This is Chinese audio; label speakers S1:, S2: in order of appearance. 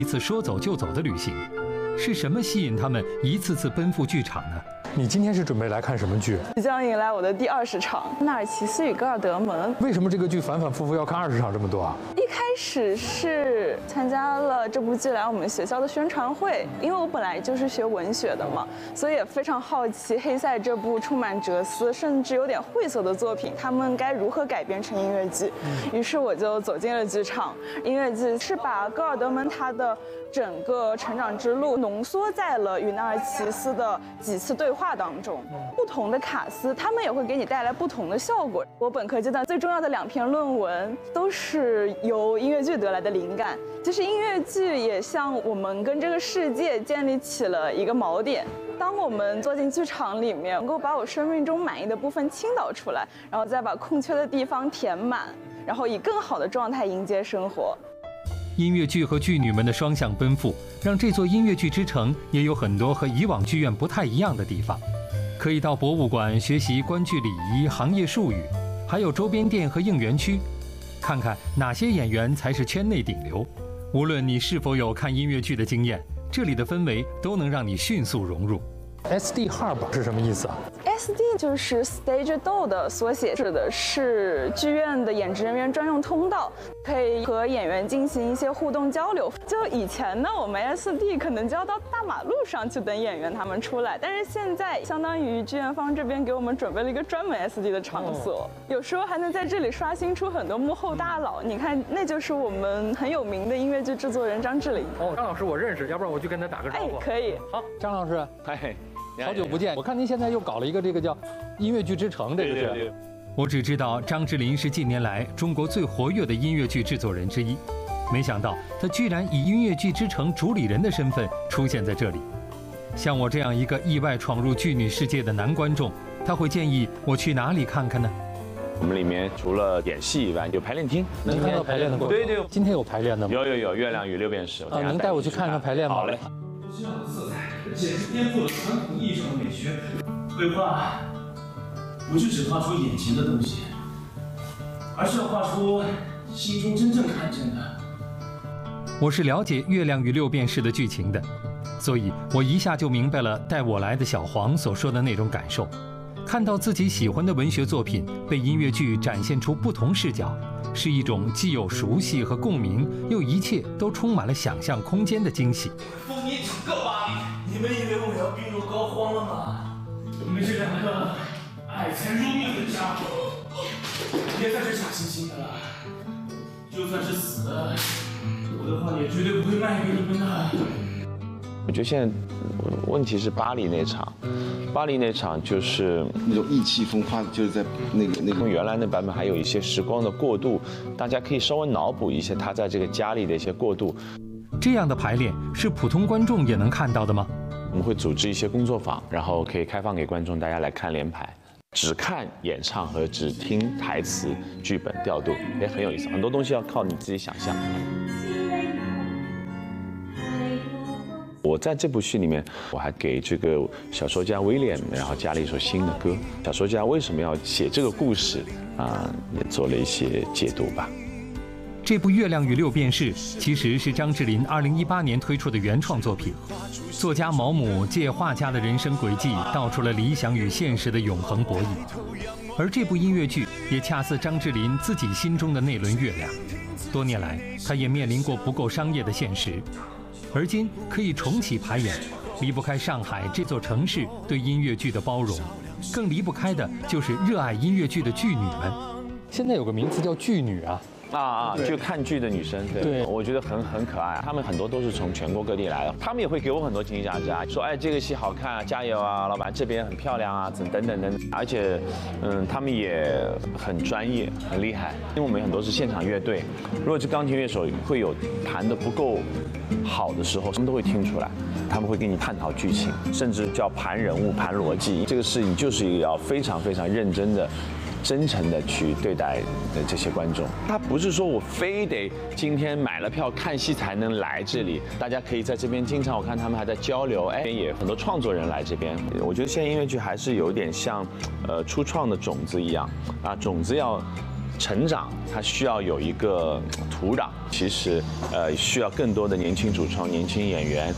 S1: 一次说走就走的旅行，是什么吸引他们一次次奔赴剧场呢？
S2: 你今天是准备来看什么剧？
S3: 即将迎来我的第20场《纳尔齐斯与戈尔德蒙》。
S2: 为什么这个剧反反复复要看20场这么多啊？
S3: 一开始是参加了这部剧来我们学校的宣传会，因为我本来就是学文学的嘛，所以也非常好奇黑塞这部充满哲思甚至有点晦涩的作品，他们该如何改编成音乐剧。于是我就走进了剧场。音乐剧是把戈尔德蒙他的整个成长之路浓缩在了与纳尔齐斯的几次对话当中。不同的卡司，他们也会给你带来不同的效果。我本科阶段最重要的2篇论文都是由音乐剧得来的灵感。其实音乐剧也像我们跟这个世界建立起了一个锚点。当我们坐进剧场里面，能够把我生命中满意的部分倾倒出来，然后再把空缺的地方填满，然后以更好的状态迎接生活。
S1: 音乐剧和剧女们的双向奔赴，让这座音乐剧之城也有很多和以往剧院不太一样的地方。可以到博物馆学习观剧礼仪、行业术语，还有周边店和应援区，看看哪些演员才是圈内顶流。无论你是否有看音乐剧的经验，这里的氛围都能让你迅速融入。
S2: SD Hub 是什么意思啊
S3: ？SD 就是 Stage Door 的缩写，指的是剧院的演职人员专用通道，可以和演员进行一些互动交流。就以前呢，我们 SD 可能就要到大马路上去等演员他们出来，但是现在相当于剧院方这边给我们准备了一个专门 SD 的场所，有时候还能在这里刷新出很多幕后大佬。你看，那就是我们很有名的音乐剧制作人张智霖。
S2: 哦，张老师我认识，要不然我去跟他打个招呼。
S3: 可以。
S2: 好，张老师，
S4: 嗨。
S2: 好久不见，我看您现在又搞了一个这个叫音乐剧之城，这个是。
S4: 对。
S1: 我只知道张智霖是近年来中国最活跃的音乐剧制作人之一，没想到他居然以音乐剧之城主理人的身份出现在这里。像我这样一个意外闯入剧女世界的男观众，他会建议我去哪里看看呢？
S4: 我们里面除了演戏以外，有排练厅，
S2: 能看到排练的过程。
S4: 对，
S2: 今天有排练的吗？
S4: 有，月亮与六便士。
S2: 能带我去看看排练吗？
S4: 好嘞。
S5: 这样的色彩简直颠覆了传统意义上的美学。绘画不是只画出眼前的东西，而是要画出心中真正看见的。
S1: 我是了解《月亮与六便士》的剧情的，所以我一下就明白了带我来的小黄所说的那种感受。看到自己喜欢的文学作品被音乐剧展现出不同视角，是一种既有熟悉和共鸣，又一切都充满了想象空间的惊喜。
S5: 封你整个巴黎！你们以为我要病入膏肓了吗？你们这2个爱财如命的家伙，别再是假惺惺的了。就算是死了，我的话也绝对不会卖给你们的。
S4: 我觉得现在问题是巴黎那场就是
S6: 那种意气风发，就是在那个
S4: 原来那版本还有一些时光的过渡，大家可以稍微脑补一下他在这个家里的一些过渡。
S1: 这样的排练是普通观众也能看到的吗？
S4: 我们会组织一些工作坊，然后可以开放给观众大家来看连排，只看演唱和只听台词、剧本调度，也很有意思。很多东西要靠你自己想象。我在这部戏里面，我还给这个小说家威廉，然后加了一首新的歌。小说家为什么要写这个故事也做了一些解读吧。
S1: 这部《月亮与六便士》其实是张智霖2018年推出的原创作品。作家毛姆借画家的人生轨迹，道出了理想与现实的永恒博弈。而这部音乐剧也恰似张智霖自己心中的那轮月亮。多年来，他也面临过不够商业的现实。而今可以重启排演，离不开上海这座城市对音乐剧的包容，更离不开的就是热爱音乐剧的剧女们。
S2: 现在有个名词叫剧女啊。
S4: 就看剧的女生，对，我觉得很可爱。她们很多都是从全国各地来的，她们也会给我很多惊喜价值啊，说这个戏好看啊，加油啊，老板这边很漂亮啊，等等。而且，她们也很专业，很厉害。因为我们很多是现场乐队，如果是钢琴乐手会有弹得不够好的时候，什么都会听出来。他们会跟你探讨剧情，甚至叫盘人物、盘逻辑。这个事情就是一个要非常非常认真的。真诚的去对待的这些观众，他不是说我非得今天买了票看戏才能来这里，大家可以在这边经常我看他们还在交流，也很多创作人来这边。我觉得现在音乐剧还是有点像初创的种子一样种子要成长，它需要有一个土壤。其实需要更多的年轻主创、年轻演员